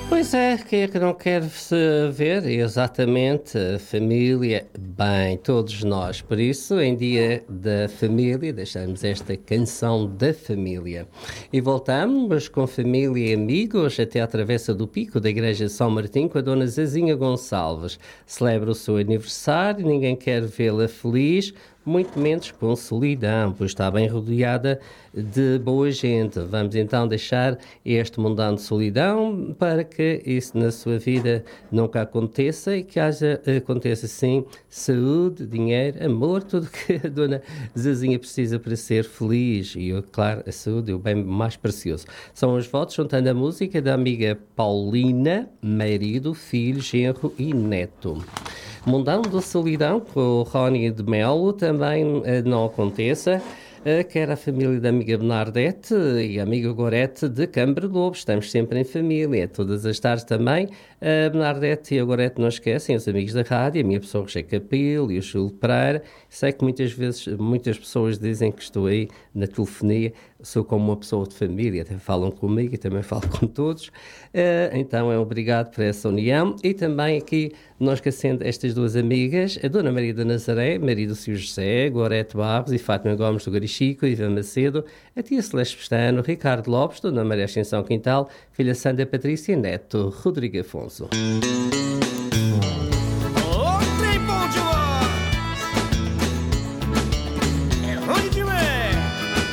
Pois é, quem é que não quer se ver exatamente a família bem, todos nós. Por isso, em dia da família, deixamos esta canção da família. E voltamos com família e amigos até à Travessa do Pico da Igreja de São Martim com a Dona Zezinha Gonçalves. Celebra o seu aniversário, ninguém quer vê-la feliz, muito menos com solidão, pois está bem rodeada de boa gente. Vamos então deixar este mundão de solidão para que isso na sua vida nunca aconteça e que aconteça sim saúde, dinheiro, amor, tudo que a Dona Zezinha precisa para ser feliz. E, claro, a saúde é o bem mais precioso. São os votos, juntando a música da amiga Paulina, marido, filho, genro e neto. Mundão da solidão, com o Rónio de Melo, também não aconteça. Quer a família da amiga Bernadette e a amiga Gorete de Câmara Lobo. Estamos sempre em família, todas as tardes também. A Bernadette e a Gorete não esquecem, os amigos da rádio, a minha pessoa Roger Capil e o Júlio Pereira. Sei que muitas vezes, muitas pessoas dizem que estou aí na telefonia, sou como uma pessoa de família, até falam comigo e também falo com todos. Então é obrigado por essa união. E também aqui, não esquecendo estas duas amigas, a Dona Maria da Nazaré, marido do Sr. José, Gorete Barros e Fátima Gomes do Garichico, Ivan Macedo, a tia Celeste Pestano, Ricardo Lopes, Dona Maria Ascensão Quintal, filha Sandra Patrícia e neto Rodrigo Afonso.